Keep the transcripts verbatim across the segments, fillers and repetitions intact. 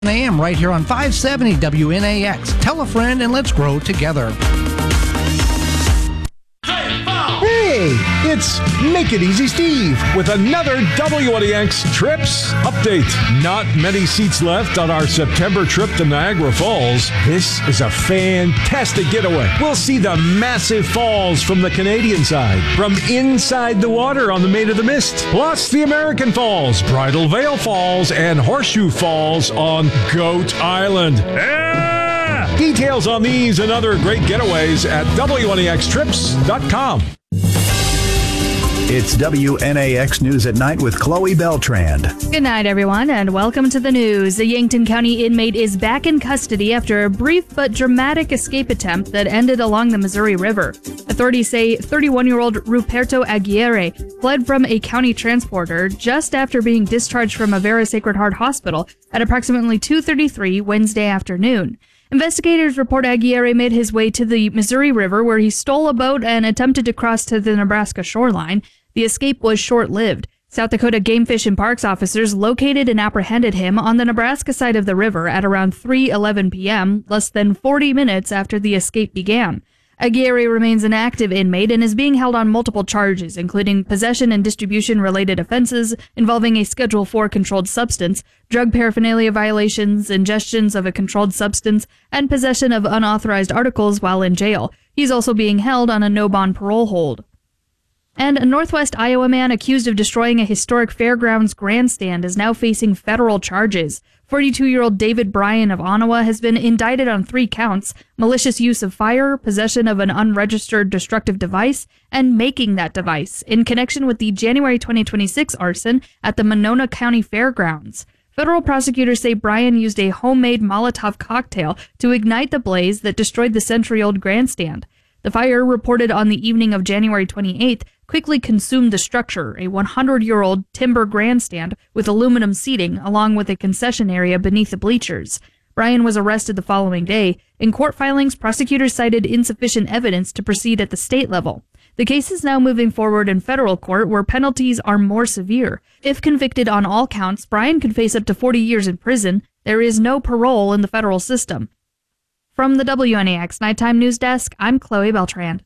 a m right here on five seventy W N A X. Tell a friend and let's grow together. Hey, it's Make It Easy Steve with another W N A X Trips update. Not many seats left on our September trip to Niagara Falls. This is a fantastic getaway. We'll see the massive falls from the Canadian side, from inside the water on the Maid of the Mist, plus the American Falls, Bridal Veil Falls, and Horseshoe Falls on Goat Island. Yeah! Details on these and other great getaways at W N A X trips dot com. It's W N A X News at Night with Chloe Beltrand. Good night, everyone, and welcome to the news. A Yankton County inmate is back in custody after a brief but dramatic escape attempt that ended along the Missouri River. Authorities say thirty-one-year-old Ruperto Aguirre fled from a county transporter just after being discharged from Avera Sacred Heart Hospital at approximately two thirty-three Wednesday afternoon. Investigators report Aguirre made his way to the Missouri River, where he stole a boat and attempted to cross to the Nebraska shoreline. The escape was short-lived. South Dakota Game Fish and Parks officers located and apprehended him on the Nebraska side of the river at around three eleven p.m., less than forty minutes after the escape began. Aguirre remains an active inmate and is being held on multiple charges, including possession and distribution-related offenses involving a Schedule four controlled substance, drug paraphernalia violations, ingestions of a controlled substance, and possession of unauthorized articles while in jail. He's also being held on a no-bond parole hold. And a Northwest Iowa man accused of destroying a historic fairgrounds grandstand is now facing federal charges. forty-two-year-old David Bryan of Ottawa has been indicted on three counts: malicious use of fire, possession of an unregistered destructive device, and making that device in connection with the January twenty twenty-six arson at the Monona County Fairgrounds. Federal prosecutors say Bryan used a homemade Molotov cocktail to ignite the blaze that destroyed the century-old grandstand. The fire, reported on the evening of January twenty-eighth, quickly consumed the structure, a one hundred-year-old timber grandstand with aluminum seating, along with a concession area beneath the bleachers. Bryan was arrested the following day. In court filings, prosecutors cited insufficient evidence to proceed at the state level. The case is now moving forward in federal court, where penalties are more severe. If convicted on all counts, Bryan could face up to forty years in prison. There is no parole in the federal system. From the W N A X Nighttime News Desk, I'm Chloe Beltrand.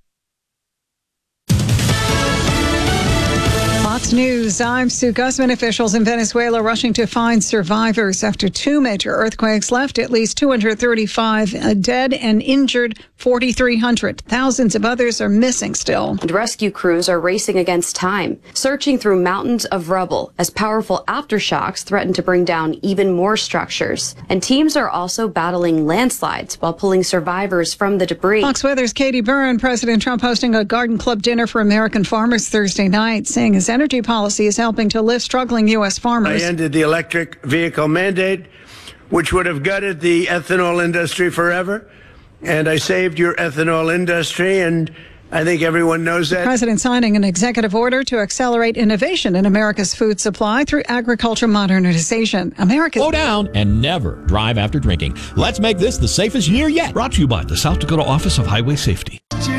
Fox News, I'm Sue Guzman. Officials in Venezuela rushing to find survivors after two major earthquakes left at least two hundred thirty-five dead and injured forty-three hundred. Thousands of others are missing still. And rescue crews are racing against time, searching through mountains of rubble as powerful aftershocks threaten to bring down even more structures. And teams are also battling landslides while pulling survivors from the debris. Fox Weather's Katie Byrne. President Trump hosting a Garden Club dinner for American farmers Thursday night, saying his energy policy is helping to lift struggling U S farmers. I ended the electric vehicle mandate, which would have gutted the ethanol industry forever, and I saved your ethanol industry, and I think everyone knows that. The president signing an executive order to accelerate innovation in America's food supply through agriculture modernization. America. Slow down and never drive after drinking. Let's make this the safest year yet. Brought to you by the South Dakota Office of Highway Safety.